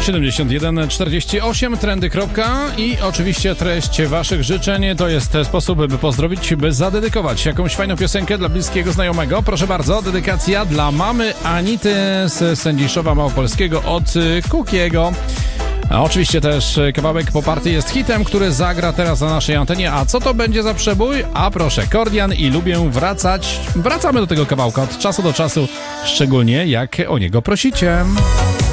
7148 trendy. I oczywiście treść waszych życzeń to jest sposób, by pozdrowić, by zadedykować jakąś fajną piosenkę dla bliskiego znajomego. Proszę bardzo, dedykacja dla mamy Anity z Sędziszowa Małopolskiego od Kukiego. A oczywiście też kawałek poparty jest hitem, który zagra teraz na naszej antenie. A co to będzie za przebój? A proszę, Kordian i Lubię wracać. Wracamy do tego kawałka od czasu do czasu, szczególnie jak o niego prosicie.